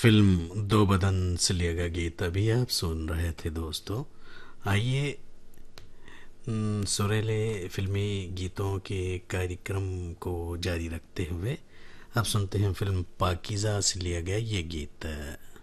Film दो बदन से लिया गया गीत अभी आप सुन रहे थे दोस्तों। आइए सुरीले फिल्मी गीतों के कार्यक्रम को जारी रखते हुए अब सुनते हैं फिल्म पाकीज़ा से लिया गया ये गीत।